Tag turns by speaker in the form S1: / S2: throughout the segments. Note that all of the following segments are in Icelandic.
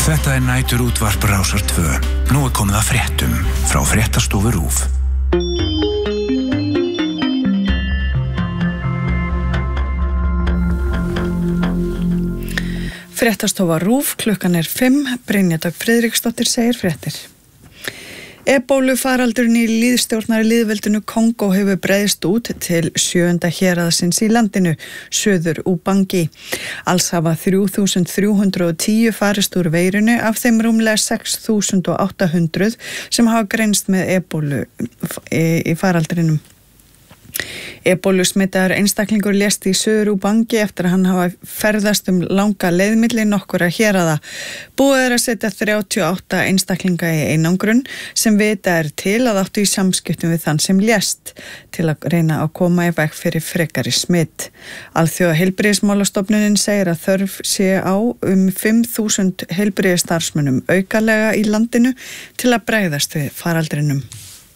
S1: Þetta nætur útvarp Rásar 2. Nú komið að fréttum frá Fréttastofu RÚV.
S2: Fréttastofa RÚV, klukkan 5, Brynja Dögg Friðriksdóttir segir fréttir. Ebólufaraldurinn í lýðstjórnari lýðveldinu Kongó hefur breiðst út til 7. héraðsins í landinu, Suður Ubangi. Alls hafa 3.310 farist úr veirinu, af þeim rúmlega 6.800 sem hafa greinst með ebólu í faraldrinum. Ebólusmitaður einstaklingur lést í Suður Ubangi eftir að hann hafa ferðast langa leið milli nokkurra héraða. Búið að setja 38 einstaklinga í einangrun sem vita til að áttu í samskiptum við þann sem lést til að reyna að koma í veg fyrir frekari smitt. Alþjóða heilbrigðismálastofnunin segir að þörf sé á 5.000 heilbrigðisstarfsmönnum aukalega í landinu til að bregðast við faraldrinum.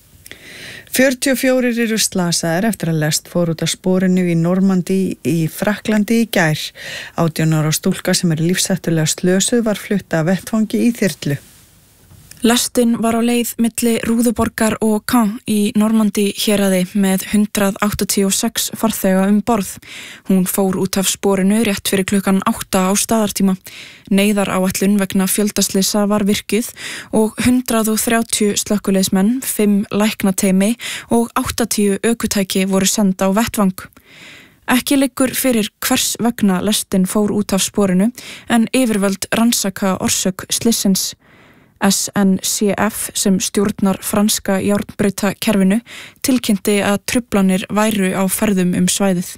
S2: 44 eru slasaðir eftir að lest fór út af sporinu í Normandí í Frakklandi í gær. 18 ára stúlka sem lífshættulega slösuð var flutt af vettvangi í þyrlu.
S3: Lestin var á leið milli Rúðuborgar og Caen í Normandí héraði með 186 farþega borð. Hún fór út af sporinu rétt fyrir klukkan 8 á staðartíma. Neyðaráætlun vegna fjöldaslysa var virkið og 130 slökkviliðsmenn, 5 læknateymi og 80 ökutæki voru send á vettvang. Ekki liggur fyrir hvers vegna lestin fór út af sporinu en yfirvöld rannsaka orsök slysins. SNCF sem stjórnar franska járnbrautakerfinu tilkynnti að truflanir væru á ferðum svæðið.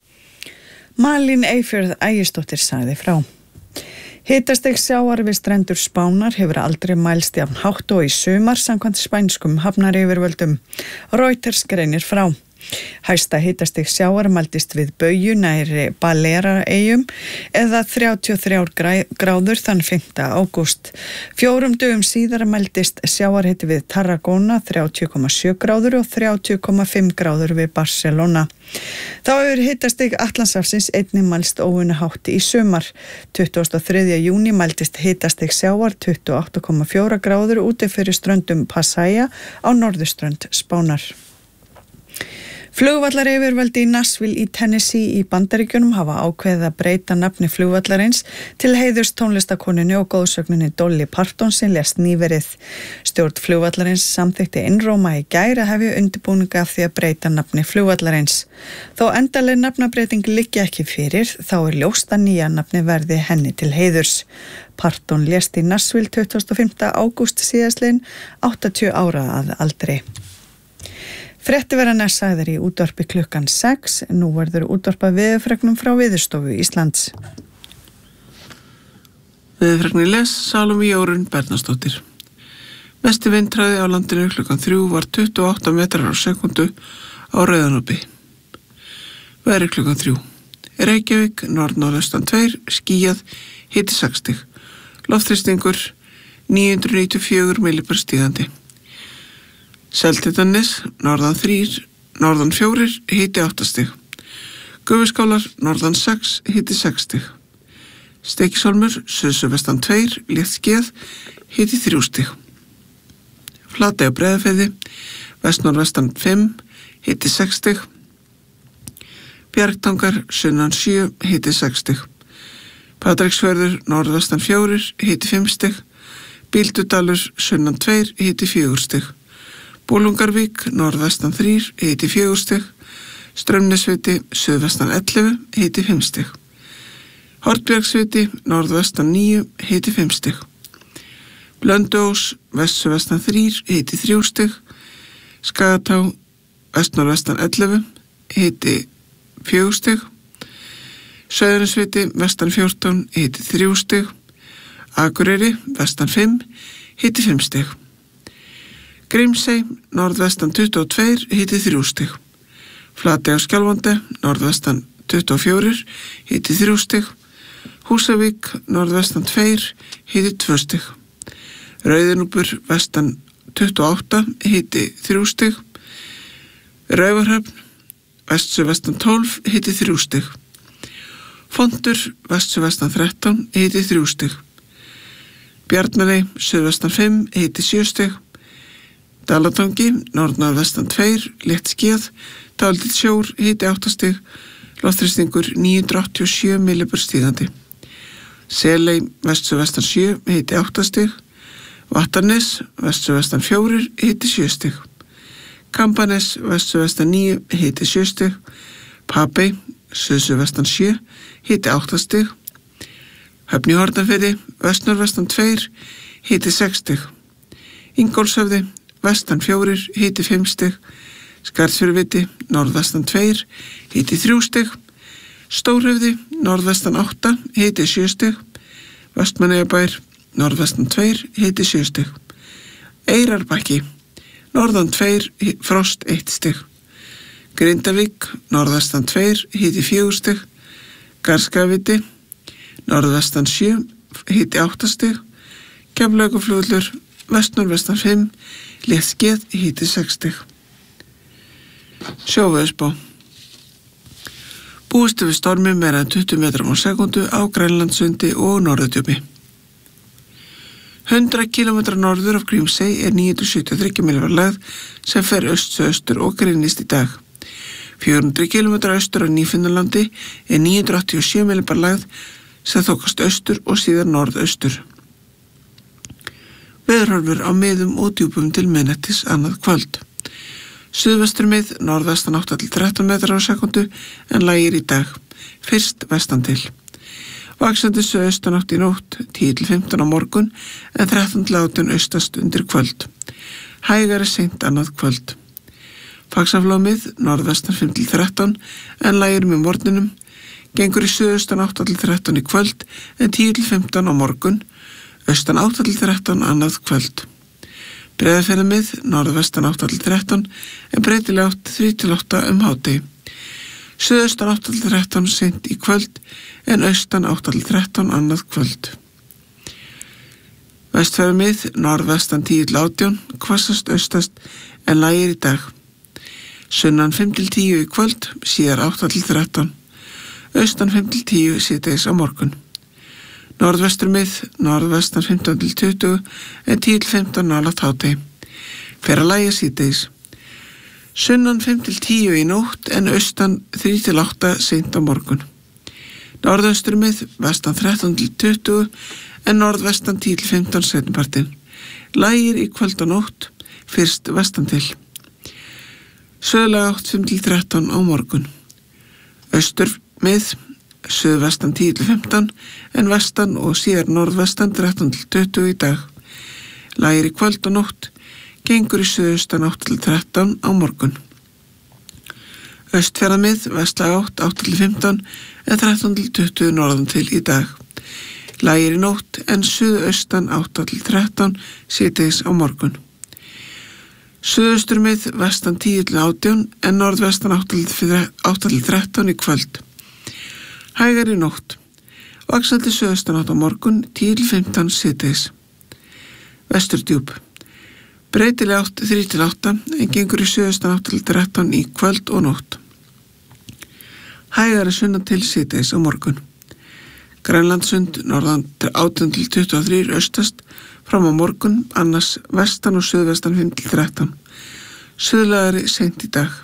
S2: Malín Eyfjörð Ægisdóttir sagði frá. Hitastig sjávar við strendur Spánar hefur aldrei mælst jafn hátt og í sumar samkvæmt spænskum hafnaryfirvöldum. Reuters greinir frá. Hæsta hitastig sjávar mældist við Bauju nærri Balearaeyjum eða 33 gráður þann 5. ágúst. 4 dögum síðar mældist sjávarhiti við Tarragona 30,7 gráður og 30,5 gráður við Barcelona. Þá hefur hitastig Atlantshafsins einnig mælst óvenju hátt í sumar. 23. júní mældist hitastig sjávar 28,4 gráður úti fyrir ströndum Pasaia á norðurströnd Spánar. Flugvallaryfirvöld í Nashville í Tennessee í Bandaríkjunum hafa ákveðið að breyta nafni flugvallarins til heiðurs tónlistakonunni og góðsögninni Dolly Parton sem lést nýverið. Stjórn flugvallarins samþykkti einróma í gær að hefja undirbúninga af því að breyta nafni flugvallarins. Þó endaleg nafnabreyting liggi ekki fyrir, þá ljóst að nýja nafni verði henni til heiðurs. Parton lést í Nashville 25. ágúst síðastliðinn, 80 ára að aldri. Fréttir verða næst sagðar í útvarpi klukkan 6. Nú verður útvarpað veðurfregnum frá Veðurstofu Íslands.
S4: Veðurfregnir les Salome Jórunn Bernharðsdóttir. Mesti vindhraði á landinu klukkan 3 var 28 metrar á sekundu á Rauðanúpi. Veðri klukkan 3. Reykjavík, norðnorðaustan 2, skýjað, hiti 6 stig. Loftþrýstingur 994 millibær stígandi. Seltjarnarnes, norðan 3, norðan 4, hiti 8 stig. Gufuskálar, norðan 6, hiti 6 stig. Stykkishólmur, suðvestan 2, létt skýjað, hiti 3 stig. Flatey á Breiðafirði, vestnorðvestan 5, hiti 6 stig. Bjargtangar, sunnan 7, hiti 6 stig. Patreksfjörður, norðvestan 4, hiti 5 stig. Bíldudalur, sunnan 2, hiti 4 stig. Bolungarvík, norðvestan 3, hiti 4 stig. Straumnesviti, suðvestan 11, hiti 5 stig. Hornbjargsviti, norðvestan 9, hiti 5 stig. Blönduós, vestsuvestan 3, hiti 3 stig. Skagatá, vestnorðvestan 11, hiti 4 stig. Sauðurnesviti, vestan 14, hiti 3 stig. Akureyri, vestan 5, hiti 5 stig. Grímsey, norðvestan 22, hiti 3 stig. Flatey á Skjálfandi, norðvestan 24, hiti 3 stig. Húsavík, norðvestan 2, hiti 2 stig. Rauðinúpur, vestan 28, hiti 3 stig. Raufarhöfn, vestsuvestan 12, hiti 3 stig. Fontur, vestsuvestan 13, hiti 3 stig. Bjarnarey, suðvestan 5, hiti 7 stig. Dalatangi, norðnorðvestan 2, létt skíðað, dálítill sjór, hiti 8 stig, loftþrýstingur 987 millibur stígandi. Seley, vestur-vestan 7, hiti 8 stig. Vattarnes, vestur-vestan 4, hiti 7 stig. Kambanes, vestur-vestan 9, hiti 7 stig. Papey, suður-vestan 7, hiti 8 stig. Höfn í Hornafirði, vestnorðvestan 2, hiti 6 stig. Ingólfshöfði, vestan 4, hiti 5 stig. Skarðsfjörðviti, norðvestan 2, hiti 3 stig. Stórhöfði, norðvestan 8, hiti 7 stig. Vestmannaeyjabær, norðvestan 2, hiti 7 stig. Eyrarbakki, norðan 2, frost 1 stig. Grindavík, norðvestan 2, hiti 4 stig. Garðskagaviti, norðvestan 7, hiti 8 stig. Keflavíkurflugvöllur, vestnorðvestan 5, létt skíðað, hiti 6 stig. Sjóveðurspá. Búist við stormi meira en 20 metrum á sekundu á Grænlandssundi og Norðurdjöpi. 100 km norður af Grímsey er 973 mm lægð sem fer öst-söðaustur og greinist í dag. 400 km austur af Nýfundnalandi er 987 mm lægð sem þokast austur og síðan norðaustur. Veðurhorfur á miðum og djúpum til miðnættis annað kvöld. Suðvestur mið, norðvestan 8-13 metrar á sekundu en lægir í dag, fyrst vestan til. Vaxandi suðaustanátt í nótt, 10-15 á morgun en 13-18 austast undir kvöld. Hægari seint annað kvöld. Faxaflómið, norðvestan 5-13 en lægir með morgunum, gengur í suðaustan 8-13 í kvöld en 10-15 á morgun, austan 8-13 annað kvöld. Breiðafjarðarmið, norðvestan 8-13 en breytileg átt 3-8 hádegi. Suðaustan 8-13 seint í kvöld en austan 8-13 annað kvöld. Vestfjarðarmið, norðvestan 10-18, hvassast austast en lægir í dag. Sunnan 5-10 í kvöld, síðar 8-13. Austan 5-10 síðdegis á morgun. Norðvesturmið, norðvestan 15-20 en 10-15 nálægt hádegi. Fer að lægja síðdegis. Sunnan 5-10 í nótt en austan 3-8 seint á morgun. Norðausturmið, vestan 13-20 en norðvestan 10-15 seinnipartinn. Lægir í kvöld og nótt, fyrst vestan til. Suðlæg átt 5-13 á morgun. Austurmið, suðvestan 10-15 en vestan og síðar norðvestan 13-20 í dag. Lægir í kvöld og nótt, gengur í suðaustan 8-13 á morgun. Austfjarðarmið, vestlæg átt 8-15 en 13-20 norðan til í dag. Lægir í nótt en suðaustan 8-13 síðdegis á morgun. Suðausturmið, vestan 10-18 en norðvestan 8-13 í kvöld. Hægari nótt. Vaxandi suðaustanátt á morgun 10-15 síðdegis. Vesturdjúp. Breytileg átt 3-8 en gengur í suðaustanátt 13 í kvöld og nótt. Hægari sunnan til síðdegis á morgun. Grænlandssund norðan 18-23 austast fram á morgun, annars vestan og suðvestan 5-13. Suðlægari seint í dag.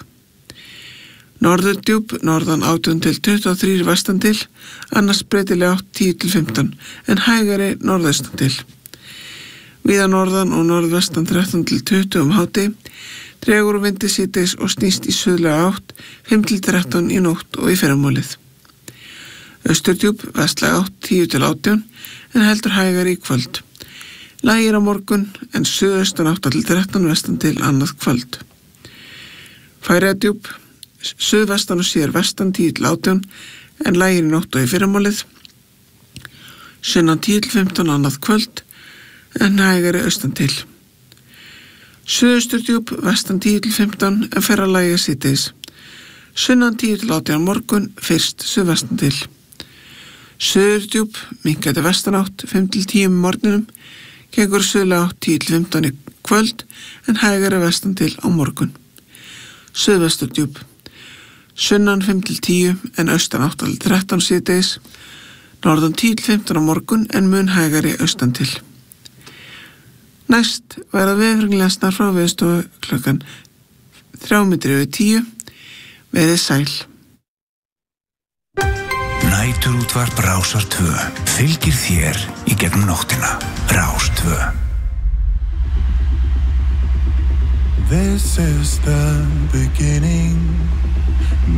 S4: Norðurdjúp, norðan 18-23 vestan til, annars breytileg átt 10-15, en hægari norðaustan til. Víða norðan og norðvestan 13-20 hádegi, dregur vindi síðdegis og snýst í suðlæga átt 5-13 í nótt og í fyrramálið. Austurdjúp, vestlæga átt 10-18, en heldur hægari í kvöld. Lægir á morgun, en suðaustan 8-13 vestan til annað kvöld. Færeyjadjúp, suðvestan og síðar vestan 10-18 en lægir í nótt og í fyrramálið. Sunnan 10-15 annað kvöld en hægari austan til. Suðausturdjúp, vestan 10-15 en fer að lægja síðdegis. Sunnan 10-18 morgun, fyrst suðvestan til. Suðurdjúp, minnkandi vestanátt 5-10 morgunum, gengur suðlæg átt 10-15 í kvöld en hægari vestan til á morgun. Suðvesturdjúp, sunnan 5-10 en austan 8-13 síðdegis, norðan 10-15 á morgun en mun hægari austan til. Næst verða veðurfræðinglesnar frá Veðurstofu klukkan 9:03. Verið sæl.
S1: Næturútvarp Rásar 2 fylgir þér í gegnum nóttina. Rás 2.
S5: This is the beginning.